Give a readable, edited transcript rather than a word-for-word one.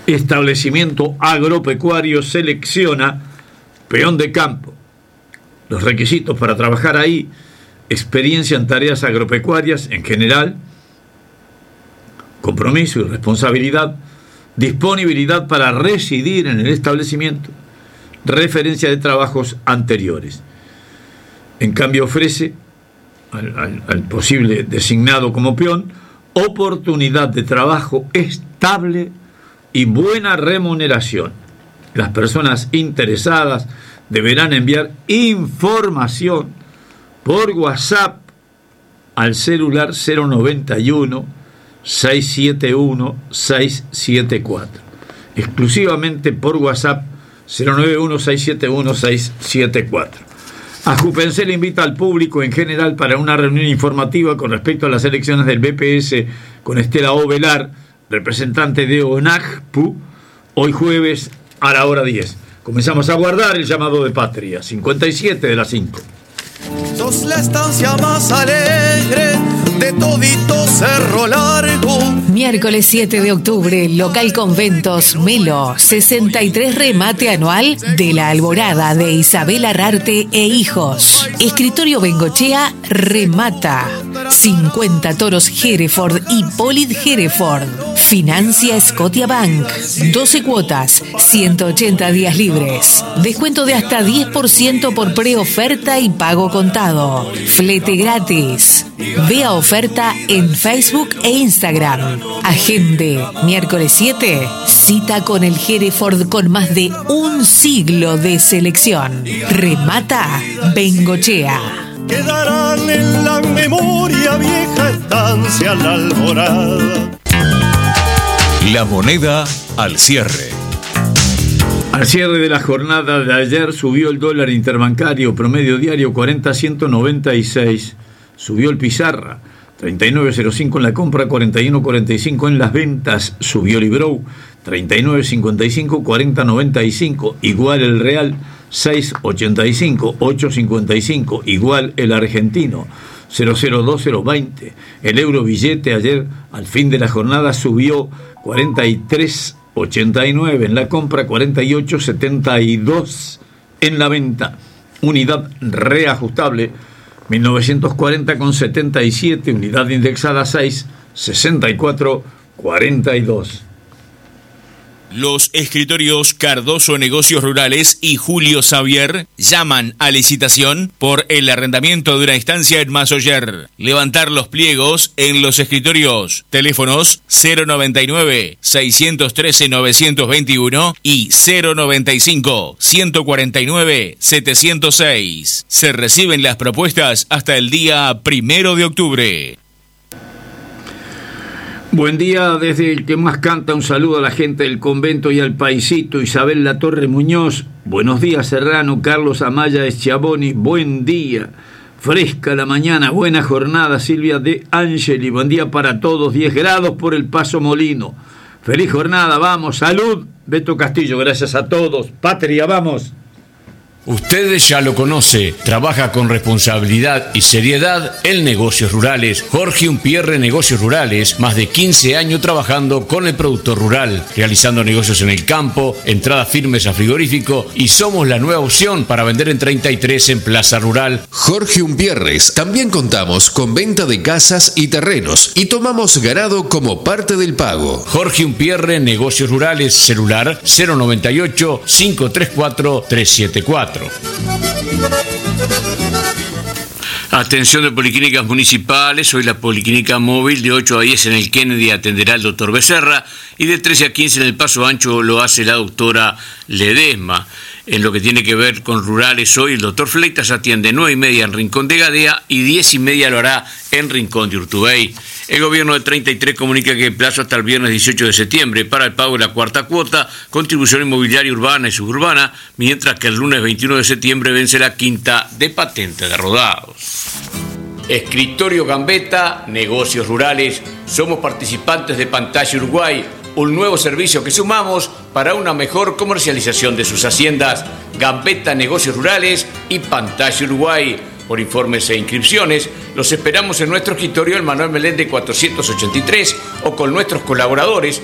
establecimiento agropecuario selecciona peón de campo. Los requisitos para trabajar ahí: experiencia en tareas agropecuarias en general, compromiso y responsabilidad, disponibilidad para residir en el establecimiento, referencia de trabajos anteriores. En cambio, ofrece al posible designado como peón oportunidad de trabajo estable y buena remuneración. Las personas interesadas deberán enviar información por WhatsApp al celular 091 671 674. Exclusivamente por WhatsApp 091 671 674. Ajupencel invita al público en general para una reunión informativa con respecto a las elecciones del BPS con Estela Ovelar, representante de ONAGPU, hoy jueves a la hora 10. Comenzamos a guardar el llamado de patria, 57 de las 5. Sos la estancia más alegre de todito Cerro Largo. Miércoles 7 de octubre, local Conventos Melo, 63 remate anual de la Alborada de Isabel Arrarte e Hijos. Escritorio Bengochea remata. 50 toros Hereford y Polit Hereford. Financia Scotiabank. 12 cuotas, 180 días libres. Descuento de hasta 10% por preoferta y pago contado. Flete gratis. Vea oferta en Facebook e Instagram. Agende, miércoles 7, cita con el Hereford con más de un siglo de selección. Remata Bengochea. Quedarán en la memoria vieja estancia La Alborada. La moneda al cierre. Al cierre de la jornada de ayer subió el dólar interbancario promedio diario 40,196. Subió el pizarra 39,05 en la compra, 41,45 en las ventas. Subió el Ibrou 39,55, 40,95. Igual el real 6,85, 8,55. Igual el argentino 0,02020. El euro billete ayer al fin de la jornada subió 43,89 en la compra, 48,72 en la venta. Unidad reajustable 1940,77, unidad indexada 6,6442. Los escritorios Cardoso Negocios Rurales y Julio Xavier llaman a licitación por el arrendamiento de una estancia en Masoyer. Levantar los pliegos en los escritorios. Teléfonos 099-613-921 y 095-149-706. Se reciben las propuestas hasta el día 1 de octubre. Buen día, desde el que más canta, un saludo a la gente del convento y al paisito. Isabel Latorre Muñoz, buenos días. Serrano, Carlos Amaya Eschiaboni, buen día. Fresca la mañana, buena jornada. Silvia de Angeli, buen día para todos. 10 grados por el Paso Molino. Feliz jornada, vamos, salud. Beto Castillo, gracias a todos. Patria, vamos. Usted ya lo conoce, trabaja con responsabilidad y seriedad en negocios rurales. Jorge Umpierre Negocios Rurales, más de 15 años trabajando con el productor rural, realizando negocios en el campo, entradas firmes a frigorífico, y somos la nueva opción para vender en 33 en Plaza Rural. Jorge Umpierres, también contamos con venta de casas y terrenos y tomamos ganado como parte del pago. Jorge Umpierre Negocios Rurales, celular 098-534-374. Atención de policlínicas municipales, hoy la policlínica móvil de 8 a 10 en el Kennedy atenderá al doctor Becerra y de 13 a 15 en el Paso Ancho lo hace la doctora Ledesma. En lo que tiene que ver con rurales, hoy el doctor Fleitas atiende 9:30 en Rincón de Gadea y 10:30 lo hará en Rincón de Urtubey. El gobierno de 33 comunica que el plazo hasta el viernes 18 de septiembre para el pago de la cuarta cuota, contribución inmobiliaria urbana y suburbana, mientras que el lunes 21 de septiembre vence la quinta de patente de rodados. Escritorio Gambetta, Negocios Rurales, somos participantes de Pantalla Uruguay, un nuevo servicio que sumamos para una mejor comercialización de sus haciendas. Gambetta Negocios Rurales y Pantalla Uruguay. Por informes e inscripciones, los esperamos en nuestro escritorio en Manuel Meléndez 483 o con nuestros colaboradores